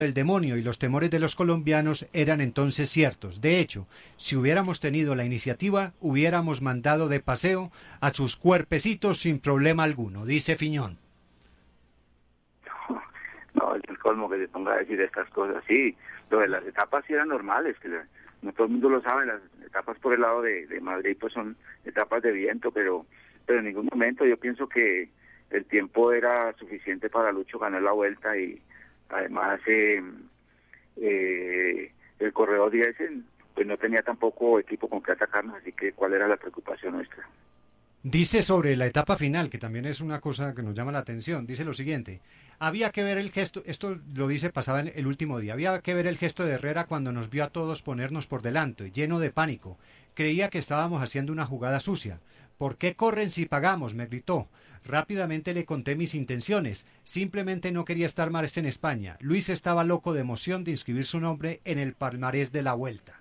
El demonio y los temores de los colombianos eran entonces ciertos. De hecho, si hubiéramos tenido la iniciativa, hubiéramos mandado de paseo a sus cuerpecitos sin problema alguno, dice Fiñón. No, es el colmo que se ponga a decir estas cosas. Sí, lo de las etapas sí eran normales, no todo el mundo lo sabe, las etapas por el lado de Madrid pues son etapas de viento, pero en ningún momento yo pienso que el tiempo era suficiente para Lucho ganar la vuelta y además el corredor 10 pues no tenía tampoco equipo con que atacarnos, así que ¿cuál era la preocupación nuestra? Dice sobre la etapa final, que también es una cosa que nos llama la atención, dice lo siguiente: había que ver el gesto, esto lo dice pasaba en el último día, había que ver el gesto de Herrera cuando nos vio a todos ponernos por delante, lleno de pánico. Creía que estábamos haciendo una jugada sucia. ¿Por qué corren si pagamos?, me gritó. Rápidamente le conté mis intenciones. Simplemente no quería estar más en España. Luis estaba loco de emoción de inscribir su nombre en el palmarés de la Vuelta.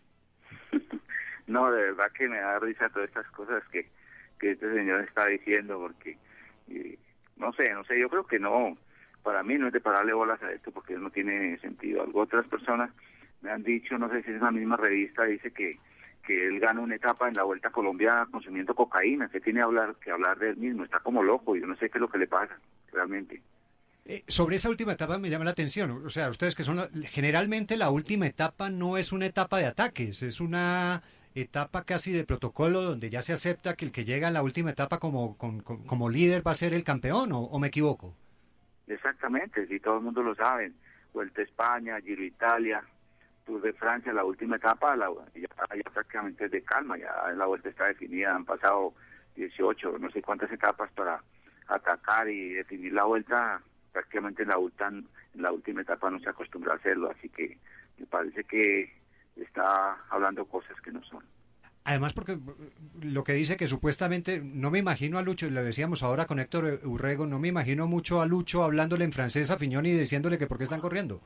No, de verdad que me da risa todas estas cosas que este señor está diciendo, porque no sé, yo creo que no, para mí no es de pararle bolas a esto, porque no tiene sentido. Algo otras personas me han dicho, no sé si es la misma revista, dice que él gana una etapa en la Vuelta a Colombia consumiendo cocaína, que tiene que hablar de él mismo, está como loco, yo no sé qué es lo que le pasa, realmente. Sobre esa última etapa me llama la atención, o sea, ustedes que son, generalmente la última etapa no es una etapa de ataques, es una etapa casi de protocolo donde ya se acepta que el que llega en la última etapa como líder va a ser el campeón, ¿o me equivoco? Exactamente, sí, todo el mundo lo sabe, Vuelta a España, Giro Italia, Tour de Francia, la última etapa, ya prácticamente es de calma, ya la vuelta está definida, han pasado 18, no sé cuántas etapas para atacar y definir la vuelta, prácticamente en la última etapa no se acostumbra a hacerlo, así que me parece que está hablando cosas que no son. Además, porque lo que dice que supuestamente, no me imagino a Lucho, y lo decíamos ahora con Héctor Urrego, no me imagino mucho a Lucho hablándole en francés a Fiñón y diciéndole que por qué están corriendo.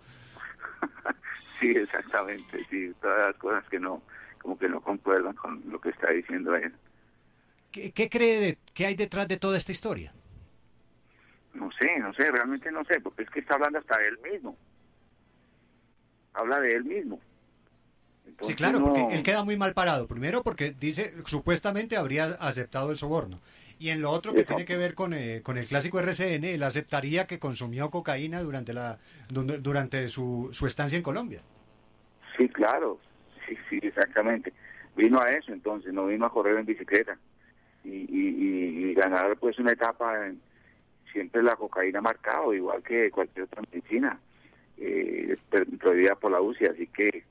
Sí, exactamente, sí, todas las cosas que no, como que no concuerdan con lo que está diciendo él. ¿Qué cree qué hay detrás de toda esta historia? No sé, realmente no sé, porque es que está hablando hasta de él mismo. Habla de él mismo. Entonces, sí, claro, porque él queda muy mal parado. Primero porque dice, supuestamente habría aceptado el soborno. Y en lo otro que tiene que ver con el clásico RCN, él aceptaría que consumió cocaína durante su estancia en Colombia. Sí, claro, sí, exactamente. Vino a eso, entonces, no vino a correr en bicicleta. Y ganar pues una etapa, siempre la cocaína marcado, igual que cualquier otra medicina, prohibida por la UCI, así que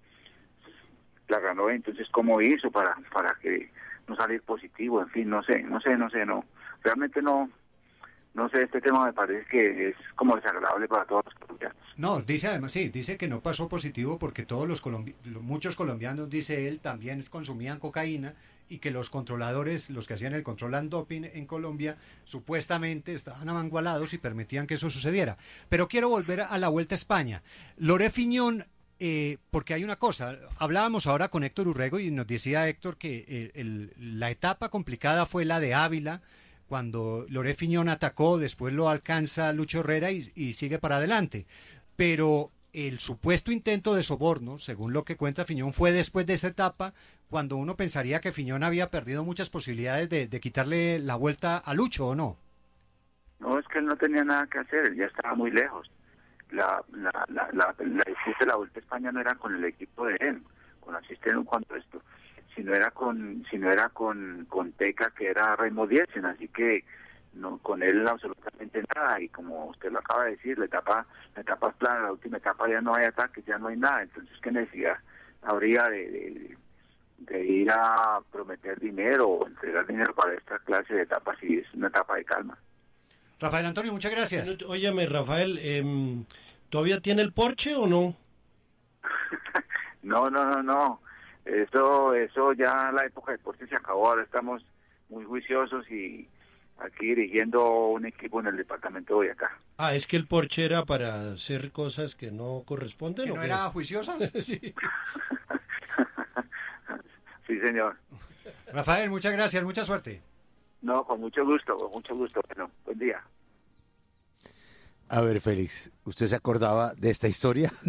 la ganó. Entonces, ¿cómo hizo para que no salir positivo? En fin, no sé, realmente no sé, este tema me parece que es como desagradable para todos los colombianos. No, dice además, sí, dice que no pasó positivo porque muchos colombianos, dice él, también consumían cocaína y que los controladores, los que hacían el control antidoping en Colombia, supuestamente estaban amangualados y permitían que eso sucediera. Pero quiero volver a la Vuelta a España. Loré Fiñón, porque hay una cosa, hablábamos ahora con Héctor Urrego y nos decía Héctor que la etapa complicada fue la de Ávila, cuando Loré Fiñón atacó, después lo alcanza Lucho Herrera y sigue para adelante. Pero el supuesto intento de soborno, según lo que cuenta Fiñón, fue después de esa etapa, cuando uno pensaría que Fiñón había perdido muchas posibilidades de quitarle la vuelta a Lucho, ¿o no? No, es que él no tenía nada que hacer, él ya estaba muy lejos. La disputa de la Vuelta a España no era con el equipo de él, con Asisten cuanto esto, sino era con Teca, que era Raimo Diesen, así que no, con él absolutamente nada. Y como usted lo acaba de decir, la etapa es plana, la última etapa ya no hay ataques, ya no hay nada. Entonces, ¿qué necesidad habría de ir a prometer dinero o entregar dinero para esta clase de etapas si es una etapa de calma? Rafael Antonio, muchas gracias. Óyeme, Rafael, ¿todavía tiene el Porsche o no? No. Eso ya la época de Porsche se acabó. Ahora estamos muy juiciosos y aquí dirigiendo un equipo en el departamento de Boyacá. Ah, es que el Porsche era para hacer cosas que no corresponden. ¿Que no era juiciosas? Sí. Sí, señor. Rafael, muchas gracias, mucha suerte. No, con mucho gusto. Bueno, buen día. A ver, Félix, ¿usted se acordaba de esta historia?